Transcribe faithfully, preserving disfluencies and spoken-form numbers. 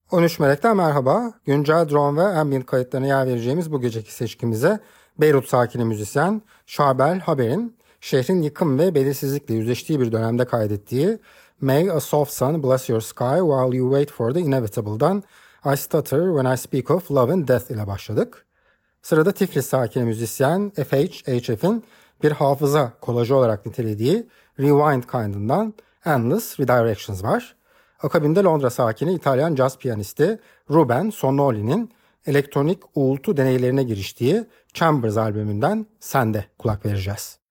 on üç Melek'ten merhaba. Güncel drone ve ambient kayıtlarına yer vereceğimiz bu geceki seçkimize Beyrut sakini müzisyen Şabel Haber'in şehrin yıkım ve belirsizlikle yüzleştiği bir dönemde kaydettiği May a soft sun bless your sky while you wait for the inevitable'dan I stutter when I speak of love and death ile başladık. Sırada Tiflis sakini müzisyen F H H F'in bir hafıza kolajı olarak nitelediği Rewind kaydından Endless Redirections var. Akabinde Londra sakini İtalyan caz piyanisti Ruben Sonoli'nin elektronik uğultu deneylerine giriştiği Chambers albümünden Sende kulak vereceğiz.